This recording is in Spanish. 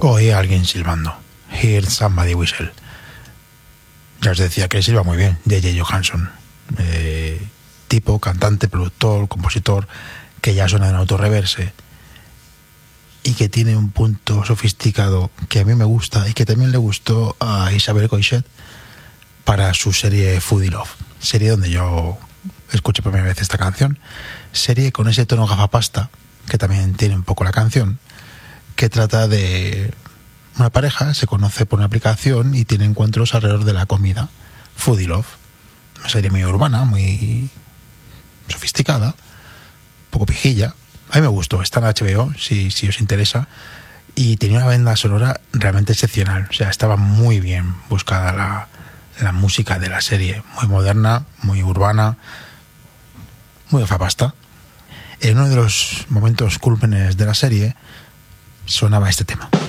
Oí a alguien silbando. Hear somebody whistle. Ya os decía que silba muy bien. J.J. Johansson. Tipo, cantante, productor, compositor, que ya suena en autorreverse y que tiene un punto sofisticado que a mí me gusta y que también le gustó a Isabel Coixet para su serie Foodie Love, serie donde yo escuché por primera vez esta canción, serie con ese tono gafapasta que también tiene un poco la canción, que trata de una pareja, se conoce por una aplicación y tiene encuentros alrededor de la comida. Foodie Love, una serie muy urbana, muy sofisticada, un poco pijilla. A mí me gustó, está en HBO, si os interesa, y tenía una banda sonora realmente excepcional. O sea, estaba muy bien buscada la música de la serie, muy moderna, muy urbana, muy gafapasta. En uno de los momentos cúlmenes de la serie sonaba este tema.